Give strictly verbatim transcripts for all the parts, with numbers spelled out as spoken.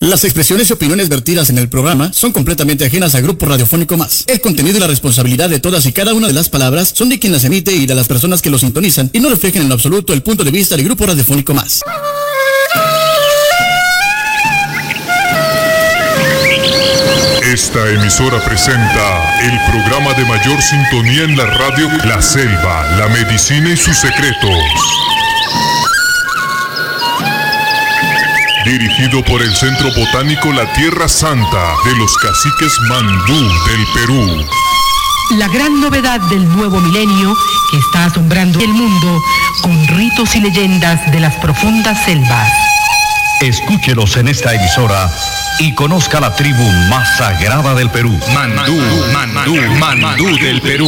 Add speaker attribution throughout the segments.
Speaker 1: Las expresiones y opiniones vertidas en el programa son completamente ajenas a Grupo Radiofónico Más. El contenido y la responsabilidad de todas y cada una de las palabras son de quien las emite y de las personas que lo sintonizan y no reflejan en absoluto el punto de vista del Grupo Radiofónico Más.
Speaker 2: Esta emisora presenta el programa de mayor sintonía en la radio, La Selva, la medicina y sus secretos. Dirigido por el Centro Botánico La Tierra Santa de los caciques Mandú del Perú.
Speaker 3: La gran novedad del nuevo milenio que está asombrando el mundo con ritos y leyendas de las profundas selvas.
Speaker 4: Escúchelos en esta emisora y conozca la tribu más sagrada del Perú. Mandú, Mandú, Mandú del Perú.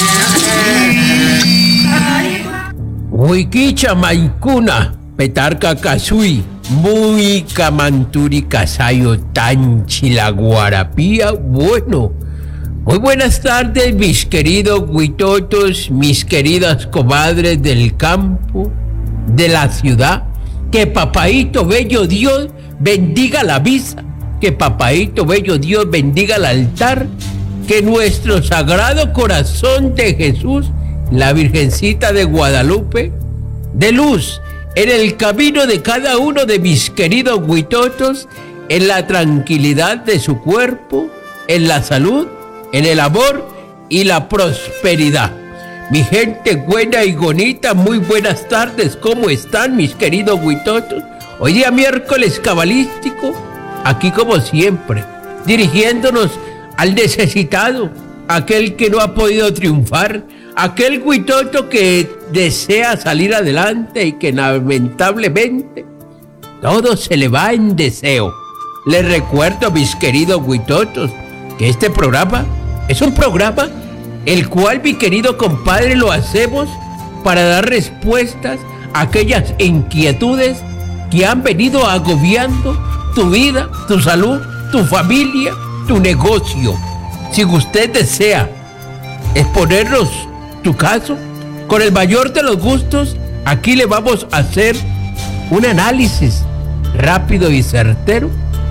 Speaker 5: Huiquicha Maicuna, Petarca Casui, Muy Camanturi Casayo Tanchi la Guarapía. Bueno, muy buenas tardes, mis queridos huitotos, mis queridas comadres del campo, de la ciudad. Que papaíto bello Dios bendiga la misa, que papaíto bello Dios bendiga el altar, que nuestro sagrado corazón de Jesús, la Virgencita de Guadalupe, de luz en el camino de cada uno de mis queridos huitotos, en la tranquilidad de su cuerpo, en la salud, en el amor y la prosperidad. Mi gente buena y bonita, muy buenas tardes, ¿cómo están mis queridos huitotos? Hoy día miércoles cabalístico, aquí como siempre, dirigiéndonos al necesitado, aquel que no ha podido triunfar, aquel huitoto que desea salir adelante y que lamentablemente todo se le va en deseo. Les recuerdo, mis queridos huitotos, que este programa es un programa el cual, mi querido compadre, lo hacemos para dar respuestas a aquellas inquietudes que han venido agobiando tu vida, tu salud, tu familia, tu negocio. Si usted desea exponernos tu caso, con el mayor de los gustos, aquí le vamos a hacer un análisis rápido y certero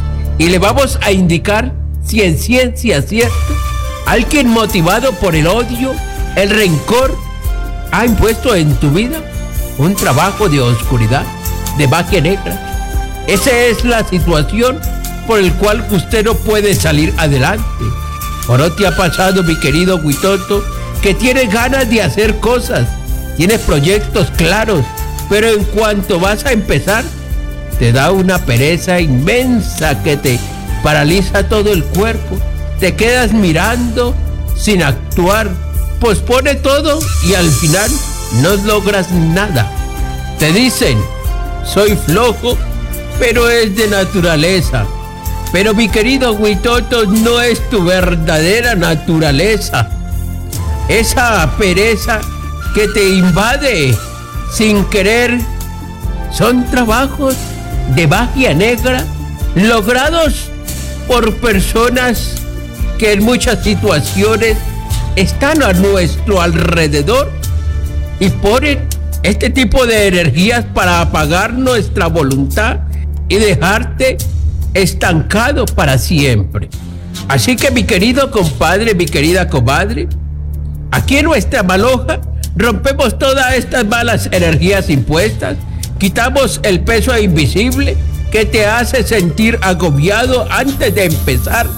Speaker 5: y le vamos a indicar si en ciencia cierta alguien motivado por el odio, el rencor, ha impuesto en tu vida un trabajo de oscuridad, de magia negra. Esa es la situación por el cual usted no puede salir adelante. ¿O no te ha pasado, mi querido huitoto, que tienes ganas de hacer cosas, tienes proyectos claros, pero en cuanto vas a empezar, te da una pereza inmensa que te paraliza todo el cuerpo? Te quedas mirando sin actuar, pospone todo y al final no logras nada. Te dicen, soy flojo, pero es de naturaleza. Pero mi querido huitoto, no es tu verdadera naturaleza. Esa pereza que te invade sin querer son trabajos de magia negra logrados por personas que en muchas situaciones están a nuestro alrededor y ponen este tipo de energías para apagar nuestra voluntad y dejarte estancado para siempre. Así que, mi querido compadre, mi querida comadre, aquí en nuestra maloja rompemos todas estas malas energías impuestas, quitamos el peso invisible que te hace sentir agobiado antes de empezar